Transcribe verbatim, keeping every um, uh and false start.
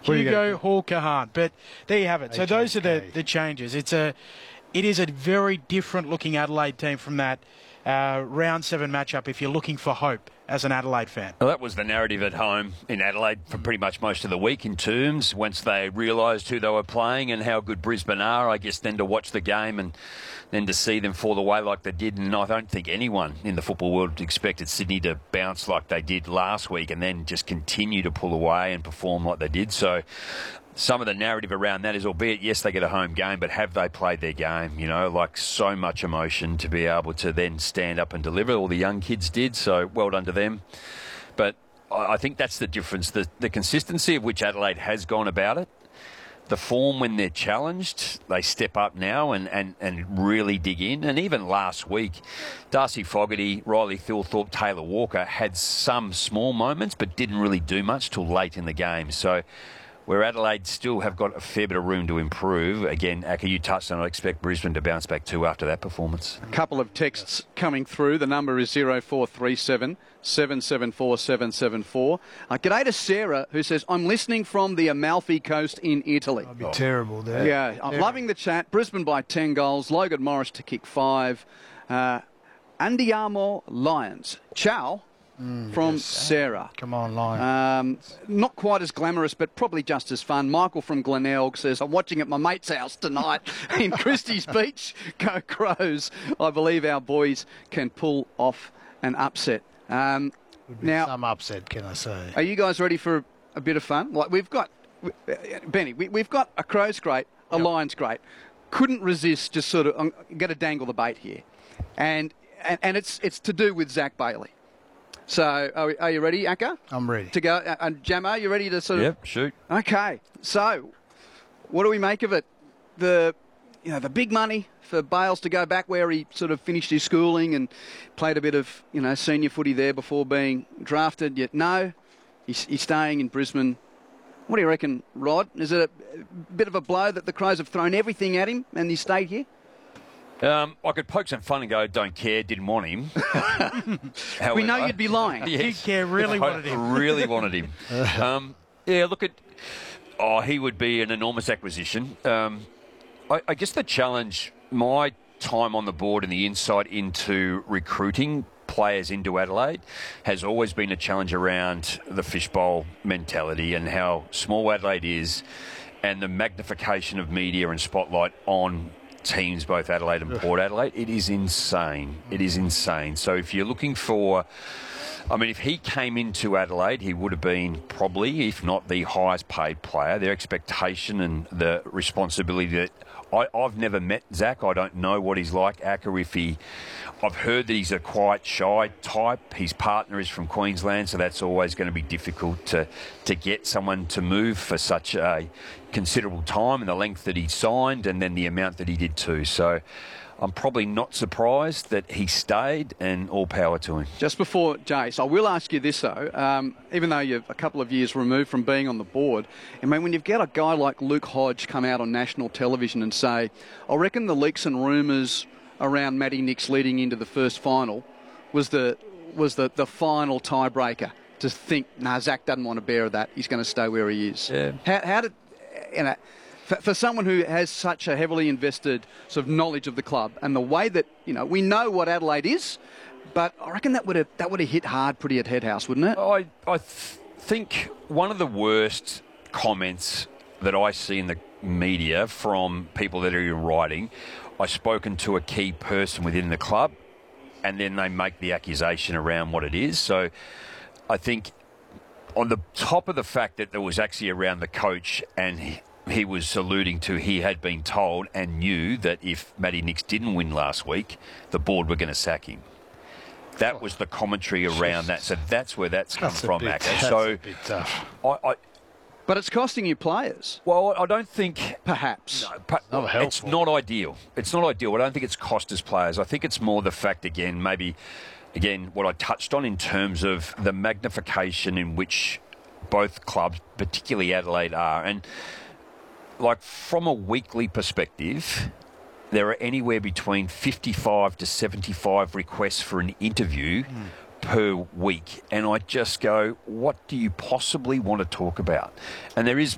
Hugo Hall Kahan. But there you have it. So H A K. those are the, the changes. It's a, it is a very different looking Adelaide team from that uh, round seven matchup if you're looking for hope as an Adelaide fan. Well, that was the narrative at home in Adelaide for pretty much most of the week in terms, once they realised who they were playing and how good Brisbane are, I guess then to watch the game and then to see them fall away like they did. And I don't think anyone in the football world expected Sydney to bounce like they did last week and then just continue to pull away and perform like they did. So some of the narrative around that is, albeit, yes, they get a home game, but have they played their game? You know, like so much emotion to be able to then stand up and deliver. All the young kids did, so well done to them. But I think that's the difference, the, the consistency of which Adelaide has gone about it. The form when they're challenged, they step up now and, and, and really dig in. And even last week, Darcy Fogarty, Riley Thilthorpe, Taylor Walker had some small moments but didn't really do much till late in the game. So where Adelaide still have got a fair bit of room to improve. Again, Aka, you touched on, I expect Brisbane to bounce back too after that performance. A couple of texts coming through. The number is zero four three seven, seven seven four, seven seven four. Uh, g'day to Sarah, who says, I'm listening from the Amalfi Coast in Italy. That'd be oh. terrible there. Yeah, I'm terrible. loving the chat. Brisbane by ten goals. Logan Morris to kick five. Uh, Andiamo Lions. Ciao. Mm, from yes. Sarah. Come on, Lion. Um, not quite as glamorous, but probably just as fun. Michael from Glenelg says, I'm watching at my mate's house tonight in Christie's Beach. Go Crows. I believe our boys can pull off an upset. Um, Would be now, some upset, can I say. Are you guys ready for a bit of fun? Like we've got, Benny, we, we've got a Crows great, a yep. Lions great. Couldn't resist just sort of, I'm going to dangle the bait here. And, and, and it's, it's to do with Zach Bailey. So, are, we, are you ready, Aka? I'm ready. To go, uh, and Jammer, you ready to sort of... Yep, shoot. Okay, so, what do we make of it? The, you know, the big money for Bales to go back where he sort of finished his schooling and played a bit of, you know, senior footy there before being drafted, yet no, he's, he's staying in Brisbane. What do you reckon, Rod? Is it a, a bit of a blow that the Crows have thrown everything at him and he stayed here? Um, I could poke some fun and go, don't care, didn't want him. However, we know you'd be lying. Yes. Did care, really wanted him. really wanted him. Um, yeah, look at... Oh, he would be an enormous acquisition. Um, I, I guess the challenge, my time on the board and the insight into recruiting players into Adelaide has always been a challenge around the fishbowl mentality and how small Adelaide is and the magnification of media and spotlight on teams, both Adelaide and Port Adelaide. It is insane. It is insane. So if you're looking for... I mean, if he came into Adelaide, he would have been probably, if not the highest paid player. Their expectation and the responsibility that... I, I've never met Zach. I don't know what he's like. Aka, if he... I've heard that he's a quite shy type. His partner is from Queensland, so that's always going to be difficult to, to get someone to move for such a considerable time and the length that he signed and then the amount that he did too. So I'm probably not surprised that he stayed, and all power to him. Just before Jace, I will ask you this though, um, even though you're a couple of years removed from being on the board, I mean, when you've got a guy like Luke Hodge come out on national television and say, I reckon the leaks and rumours around Matty Nix leading into the first final was the was the, the final tiebreaker to think, nah, Zach doesn't want to bear that, he's going to stay where he is. Yeah. How, how did, you know, for, for someone who has such a heavily invested sort of knowledge of the club and the way that, you know, we know what Adelaide is, but I reckon that would have that would have hit hard pretty at Headhouse, wouldn't it? I, I th- think one of the worst comments that I see in the media from people that are in writing, I've spoken to a key person within the club and then they make the accusation around what it is. So I think on the top of the fact that there was actually around the coach and he, he was alluding to he had been told and knew that if Matty Nix didn't win last week, the board were going to sack him. That was the commentary around that. So that's where that's come that's from, bit, Aka. That's so a bit tough. I, I But it's costing you players. Well, I don't think... Perhaps. No, per, not it's not ideal. It's not ideal. I don't think it's cost us players. I think it's more the fact, again, maybe, again, what I touched on in terms of the magnification in which both clubs, particularly Adelaide, are. And, like, from a weekly perspective, there are anywhere between fifty-five to seventy-five requests for an interview mm. per week, and I just go, what do you possibly want to talk about? And there is